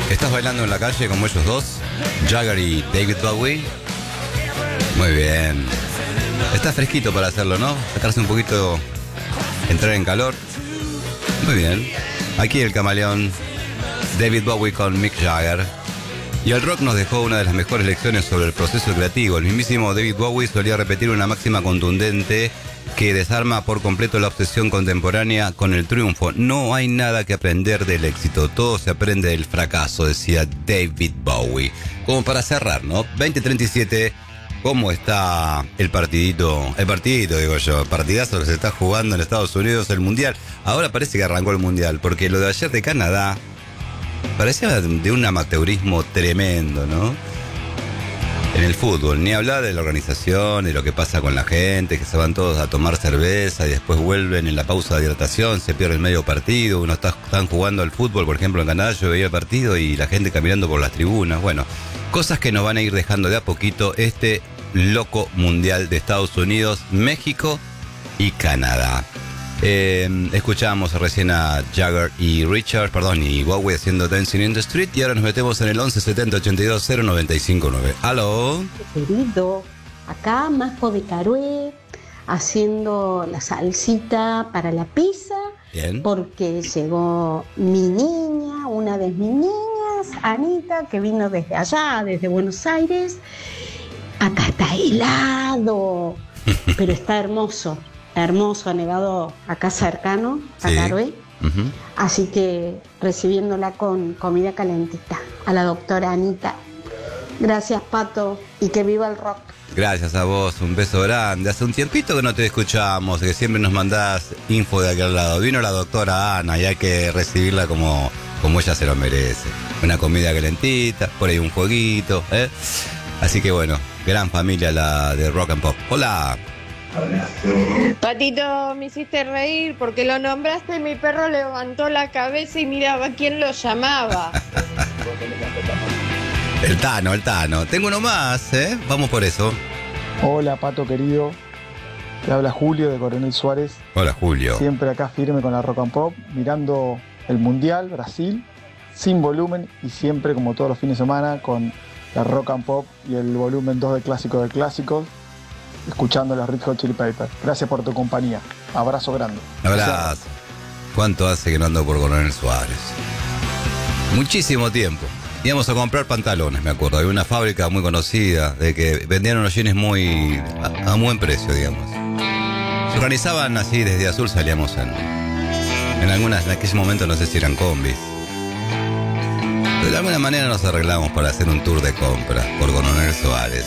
¿Estás bailando en la calle como ellos dos? Jagger y David Bowie. Muy bien. Está fresquito para hacerlo, ¿no? Sacarse un poquito, entrar en calor. Muy bien. Aquí el camaleón David Bowie con Mick Jagger. Y el rock nos dejó una de las mejores lecciones sobre el proceso creativo. El mismísimo David Bowie solía repetir una máxima contundente que desarma por completo la obsesión contemporánea con el triunfo. No hay nada que aprender del éxito, todo se aprende del fracaso, decía David Bowie. Como para cerrar, ¿no? 20:37, ¿cómo está el partidito? El partidito, digo yo, partidazo que se está jugando en Estados Unidos, el Mundial. Ahora parece que arrancó el Mundial, porque lo de ayer de Canadá parecía de un amateurismo tremendo, ¿no? En el fútbol, ni hablar de la organización, de lo que pasa con la gente, que se van todos a tomar cerveza y después vuelven en la pausa de hidratación, se pierde el medio partido, están jugando al fútbol, por ejemplo en Canadá yo veía el partido y la gente caminando por las tribunas, bueno, cosas que nos van a ir dejando de a poquito este loco mundial de Estados Unidos, México y Canadá. Escuchábamos recién a Jagger y Bowie haciendo Dancing in the Street y ahora nos metemos en el 11 70 82 095 9. ¡Aló! Querido, acá Masco de Carué haciendo la salsita para la pizza. Bien. Porque llegó mi niña, una de mis niñas, Anita, que vino desde allá, desde Buenos Aires. Acá está helado, pero está hermoso. Hermoso, ha nevado acá cercano, a Carué. Uh-huh. Así que recibiéndola con comida calentita. A la doctora Anita. Gracias, Pato, y que viva el rock. Gracias a vos, un beso grande. Hace un tiempito que no te escuchamos, que siempre nos mandás info de aquel lado. Vino la doctora Ana y hay que recibirla como ella se lo merece. Una comida calentita, por ahí un jueguito, ¿eh? Así que bueno, gran familia la de Rock and Pop. Hola. Patito, me hiciste reír porque lo nombraste y mi perro levantó la cabeza y miraba quién lo llamaba. El Tano. Tengo uno más, ¿eh? Vamos por eso. Hola, Pato querido. Te habla Julio de Coronel Suárez. Hola, Julio. Siempre acá firme con la Rock and Pop, mirando el Mundial, Brasil, sin volumen y siempre, como todos los fines de semana, con la Rock and Pop y el volumen 2 de Clásicos, escuchando los Red Hot Chili Peppers. Gracias por tu compañía. Abrazo grande. Abrazo. ¿Cuánto hace que no ando por Coronel Suárez? Muchísimo tiempo. Íbamos a comprar pantalones, me acuerdo. Había una fábrica muy conocida de que vendían unos jeans muy a buen precio, digamos. Se organizaban así, desde Azul salíamos en algunas, en aquel momento no sé si eran combis. Pero de alguna manera nos arreglamos para hacer un tour de compra por Coronel Suárez.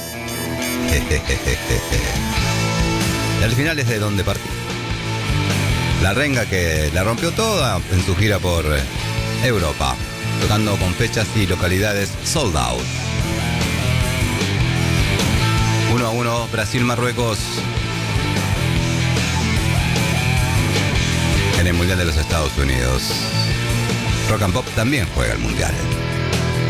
Y al final es de donde partí. La renga que la rompió toda en su gira por Europa, tocando con fechas y localidades sold out. 1-1 Brasil-Marruecos en el Mundial de los Estados Unidos. Rock and Pop también juega el Mundial.